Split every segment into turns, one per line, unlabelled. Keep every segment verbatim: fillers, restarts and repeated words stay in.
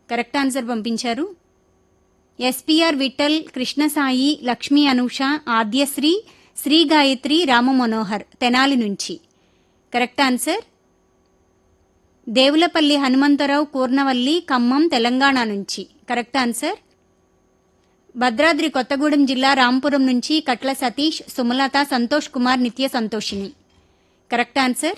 Correct answer పంపించారు. SPR Vithal, Krishnasai, Lakshmi Anusha, Adyasri, Shri Gayatri, Rama Manohar Tenali నుంచి. Correct answer. Devulapalli Hanumantharao Kurnavalli, Khammam, Telangana నుంచి. Correct answer. భద్రాద్రి కొత్తగూడెం జిల్లా రాంపురం నుంచి కట్ల సతీష్, సుమలత, సంతోష్ కుమార్, నిత్య సంతోషిని. Correct answer.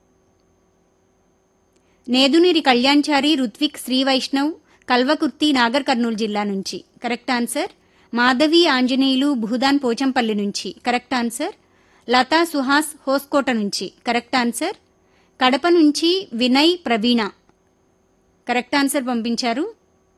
నేదునీరి కళ్యాణ్చారి, రుత్విక్, శ్రీ వైష్ణవ్, కల్వకుర్తి, నాగర్ కర్నూలు జిల్లా నుంచి. Correct answer. మాధవి, ఆంజనేయులు, భూదాన్ పోచంపల్లి నుంచి. Correct answer. లతా సుహాస్, హోస్కోట నుంచి. Correct answer. కడప నుంచి వినయ్, ప్రవీణ. కరెక్ట్ ఆన్సర్ పంపించారు.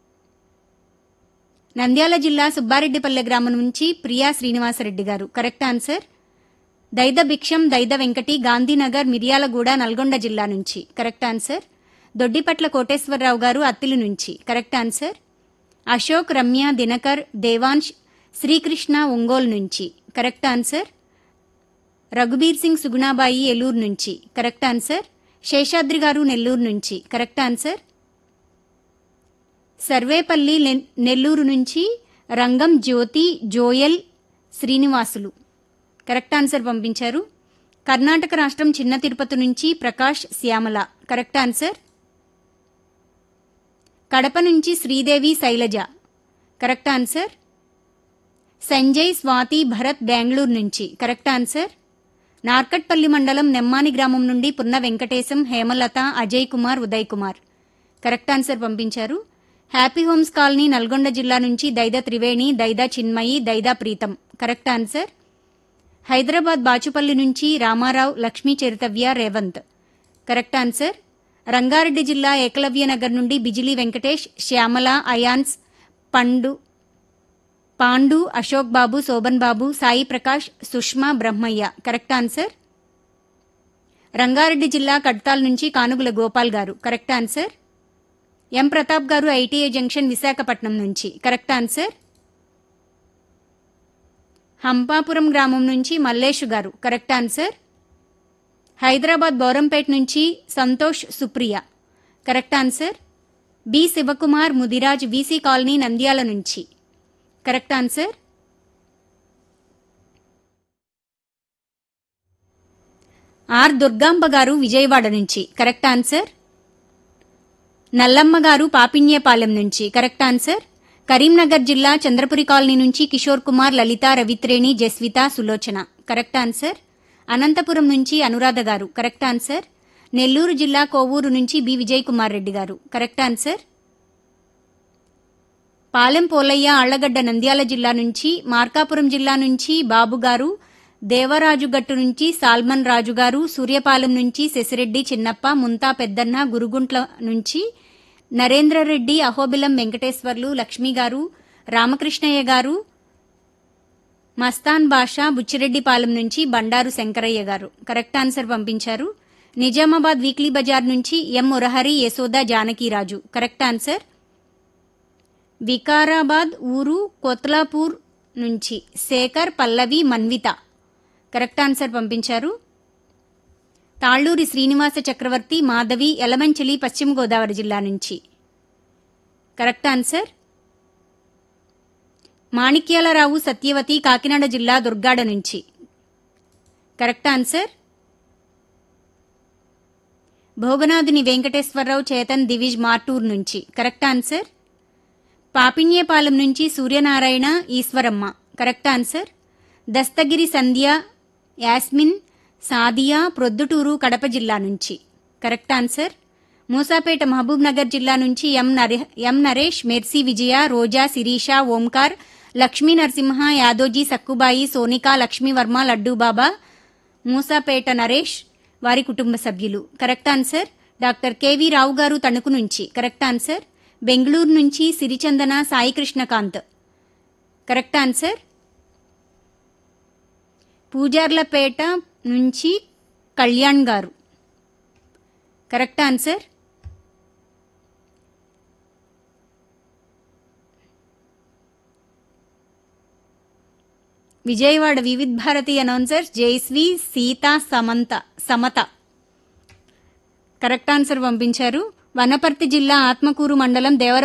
నంద్యాల జిల్లా సుబ్బారెడ్డిపల్లె గ్రామం నుంచి ప్రియా శ్రీనివాసరెడ్డి గారు. Correct answer. దైద భిక్షం, దైద వెంకటి, గాంధీనగర్, మిర్యాలగూడ, నల్గొండ జిల్లా నుంచి. Correct answer. దొడ్డిపట్ల కోటేశ్వరరావు గారు, అత్తిలి నుంచి. Correct answer. అశోక్, రమ్య, దినకర్, దేవాంశ్, శ్రీకృష్ణ, ఒంగోలు నుంచి. Correct answer. రఘుబీర్ సింగ్, సుగుణాబాయి, ఏలూరు నుంచి. Correct answer. శేషాద్రి గారు, నెల్లూరు నుంచి. Correct answer. సర్వేపల్లి, నెల్లూరు నుంచి రంగం జ్యోతి, జోయల్, శ్రీనివాసులు. కరెక్ట్ ఆన్సర్ పంపించారు. కర్ణాటక రాష్ట్రం చిన్న తిరుపతి నుంచి ప్రకాష్, శ్యామల. Correct answer. కడప నుంచి శ్రీదేవి, శైలజ. Correct answer. సంజయ్, స్వాతి, భరత్, బెంగళూరు నుంచి. Correct answer. నార్కట్పల్లి మండలం నెమ్మాని గ్రామం నుండి పున్న వెంకటేశం, హేమలత, అజయ్ కుమార్, ఉదయ్ కుమార్. కరెక్ట్ ఆన్సర్ పంపించారు. హ్యాపీ హోమ్స్ కాలనీ, నల్గొండ జిల్లా నుంచి దైదా త్రివేణి, దైదా చిన్మయి, దైదా ప్రీతం. Correct answer. హైదరాబాద్ బాచుపల్లి నుంచి రామారావు, లక్ష్మీ చరితవ్య, రేవంత్. Correct answer. రంగారెడ్డి జిల్లా ఏకలవ్య నగర్ నుండి బిజిలీ వెంకటేష్, శ్యామల, అయాన్స్, పండు పాండు, అశోక్ బాబు, శోభన్ బాబు, సాయి ప్రకాష్, సుష్మా, బ్రహ్మయ్య. Correct answer. రంగారెడ్డి జిల్లా కడ్తాల్ నుంచి కానుగుల గోపాల్ గారు. Correct answer. ఎం ప్రతాప్ గారు, ఐటీఐ జంక్షన్, విశాఖపట్నం నుంచి. Correct answer. హంపాపురం గ్రామం నుంచి మల్లేషు గారు. Correct answer. హైదరాబాద్ బౌరంపేట్ నుంచి Santosh, Supriya. Correct answer. B Shivakumar, Mudiraj, VC colony, Nandyal నుంచి. Correct answer. ఆర్ దుర్గాంబ గారు, విజయవాడ నుంచి. Correct answer. నల్లమ్మ గారు, పాపిన్యపాలెం నుంచి. Correct answer. కరీంనగర్ జిల్లా చంద్రపురి కాలనీ నుంచి కిషోర్ కుమార్, లలిత, రవిత్రేణి, జస్విత, సులోచన. Correct answer. అనంతపురం నుంచి అనురాధ గారు. Correct answer. నెల్లూరు జిల్లా కోవూరు నుంచి బి విజయ్ కుమార్ రెడ్డి గారు. Correct answer. పాలెం పోలయ్య, ఆళ్లగడ్డ, నంద్యాల జిల్లా నుంచి. మార్కాపురం జిల్లా నుంచి బాబు గారు. దేవరాజుగట్టు నుంచి సాల్మన్ రాజు గారు. సూర్యపాలెం నుంచి శశిరెడ్డి, చిన్నప్ప, ముంతా పెద్దన్న, గురుగుంట్ల నుంచి నరేంద్రరెడ్డి, అహోబిలం వెంకటేశ్వర్లు, లక్ష్మి గారు, రామకృష్ణయ్య గారు, మస్తాన్ బాషా, బుచ్చిరెడ్డిపాలెం నుంచి బండారు శంకరయ్య గారు. కరెక్ట్ ఆన్సర్ పంపించారు. నిజామాబాద్ వీక్లీ బజార్ నుంచి ఎం మురహరి, యశోద, జానకీరాజు. Correct answer. వికారాబాద్ ఊరు కొత్లాపూర్ నుంచి శేఖర్, పల్లవి, మన్విత. కరెక్ట్ ఆన్సర్ పంపించారు. తాళ్లూరి శ్రీనివాస చక్రవర్తి, మాధవి, ఎలమంచిలి, పశ్చిమ గోదావరి జిల్లా నుంచి. Correct answer. మాణిక్యాలరావు, సత్యవతి, కాకినాడ జిల్లా దుర్గాడ నుంచి. Correct answer. భోగనాథుని వెంకటేశ్వరరావు, చేతన్, దివిజ్, మార్టూర్ నుంచి. Correct answer. పాపిన్యపాలెం నుంచి సూర్యనారాయణ, ఈశ్వరమ్మ. Correct answer. దస్తగిరి సంధ్య, యాస్మిన్, సాదియా, ప్రొద్దుటూరు, కడప జిల్లా నుంచి. Correct answer. మూసాపేట, మహబూబ్ నగర్ జిల్లా నుంచి ఎం నరే ఎం నరేష్, మెర్సీ విజయ, రోజా, శిరీష, ఓంకార్, లక్ష్మీ నరసింహ, యాదోజీ, సక్కుబాయి, సోనిక, లక్ష్మీవర్మ, లడ్డూబాబా, మూసాపేట నరేష్, వారి కుటుంబ సభ్యులు. Correct answer. డాక్టర్ కెవి రావు గారు, తణుకు నుంచి. Correct answer. బెంగళూరు నుంచి సిరిచందన, సాయి కృష్ణకాంత్. Correct answer. పూజార్లపేట నుంచి కళ్యాణ్ గారు. Correct answer. విజయవాడ వివిధ Bharati announcers Jayashree, Sita, Samantha Samata. Correct answer పంపించారు. వనపర్తి జిల్లా ఆత్మకూరు మండలం దేవర